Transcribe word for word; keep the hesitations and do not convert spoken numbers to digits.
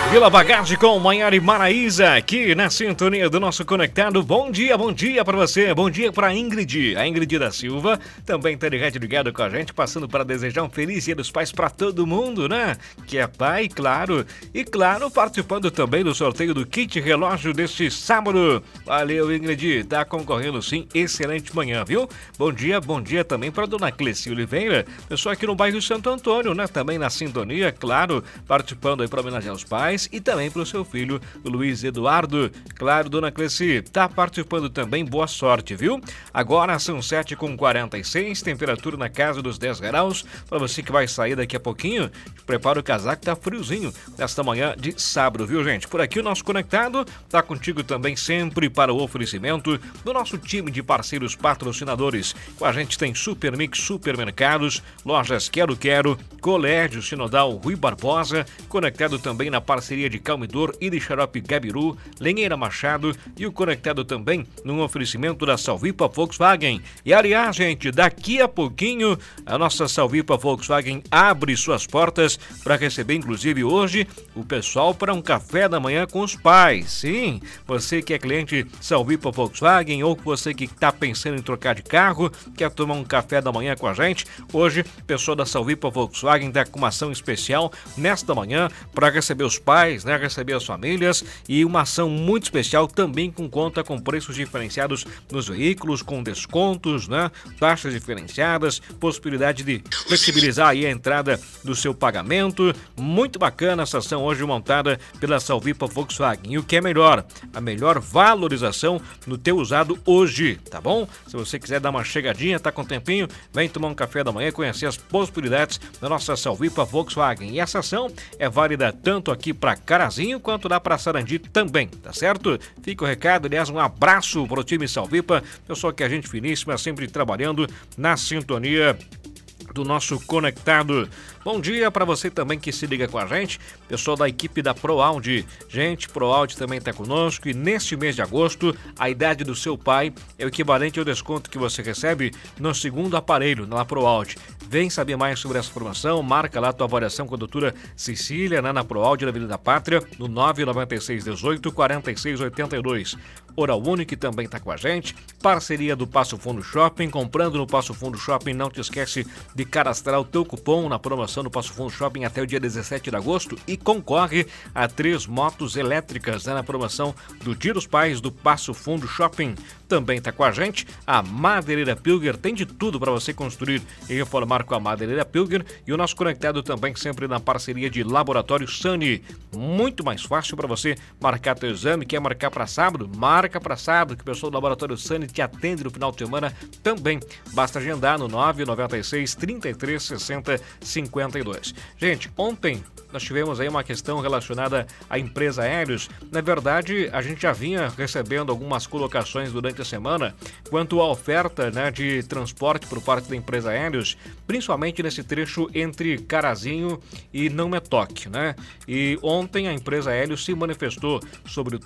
Vila Bagagem com Maiara e Maraísa aqui na sintonia do nosso Conectado. Bom dia, bom dia para você, bom dia para Ingrid, a Ingrid da Silva, também tá de rádio ligado com a gente, passando para desejar um feliz Dia dos Pais para todo mundo, né? Que é pai, claro, e claro, participando também do sorteio do kit relógio deste sábado. Valeu, Ingrid, tá concorrendo sim, excelente manhã, viu? Bom dia, bom dia também para dona Cleci Oliveira, pessoal aqui no bairro Santo Antônio, né? Também na sintonia, claro, participando aí para homenagear os pais. E também para o seu filho, Luiz Eduardo. Claro, dona Cleci, tá participando também, boa sorte, viu? Agora são sete e quarenta e seis, temperatura na casa dos dez graus. Para você que vai sair daqui a pouquinho, prepara o casaco, tá friozinho nesta manhã de sábado, viu, gente? Por aqui o nosso Conectado tá contigo também sempre para o oferecimento do nosso time de parceiros patrocinadores. Com a gente tem Supermix Supermercados, Lojas Quero Quero, Colégio Sinodal Rui Barbosa, conectado também na parceria de Calmidor e de Xarope Gabiru, Lenheira Machado e o Conectado também num oferecimento da Salvipa Volkswagen. E aliás, gente, daqui a pouquinho a nossa Salvipa Volkswagen abre suas portas para receber, inclusive hoje, o pessoal para um café da manhã com os pais. Sim, você que é cliente Salvipa Volkswagen ou você que está pensando em trocar de carro, quer tomar um café da manhã com a gente, hoje o pessoal da Salvipa Volkswagen está com uma ação especial nesta manhã para receber os pais, né, receber as famílias, e uma ação muito especial também com conta com preços diferenciados nos veículos, com descontos, né, taxas diferenciadas, possibilidade de flexibilizar aí a entrada do seu pagamento. Muito bacana essa ação hoje montada pela Salvipa Volkswagen. E o que é melhor, a melhor valorização no teu usado hoje, tá bom? Se você quiser dar uma chegadinha, tá com um tempinho, vem tomar um café da manhã, conhecer as possibilidades da nossa Salvipa Volkswagen. E essa ação é válida tanto aqui para Carazinho quanto lá para Sarandi também, tá certo? Fica o recado, aliás, um abraço pro time Salvipa, pessoal que é gente finíssima, sempre trabalhando na sintonia do nosso Conectado. Bom dia para você também que se liga com a gente, pessoal da equipe da ProAudio. Gente, ProAudio também está conosco e neste mês de agosto, a idade do seu pai é o equivalente ao desconto que você recebe no segundo aparelho na ProAudio. Vem saber mais sobre essa promoção, marca lá a tua avaliação com a doutora Cecília, né, na ProAudio, na Avenida da Pátria, no nove nove seis um oito quatro seis oito dois. Oral Unique também está com a gente, parceria do Passo Fundo Shopping, comprando no Passo Fundo Shopping, não te esquece de cadastrar o teu cupom na promoção do Passo Fundo Shopping até o dia dezessete de agosto e concorre a três motos elétricas, né, na promoção do Dia dos Pais do Passo Fundo Shopping. Também está com a gente a Madeireira Pilger, tem de tudo para você construir e reformar com a Madeireira Pilger, e o nosso Conectado também sempre na parceria de Laboratório Sani. Muito mais fácil para você marcar teu exame, quer marcar para sábado? Marca para sábado, que o pessoal do Laboratório Sani te atende no final de semana também. Basta agendar no nove nove seis, trinta e três, sessenta, cinquenta e dois. Gente, ontem nós tivemos aí uma questão relacionada à empresa Aéreos. Na verdade, a gente já vinha recebendo algumas colocações durante a semana quanto à oferta, né, de transporte por parte da empresa Aéreos, principalmente nesse trecho entre Carazinho e Não Me Toque, né? E ontem a empresa Aéreos se manifestou sobre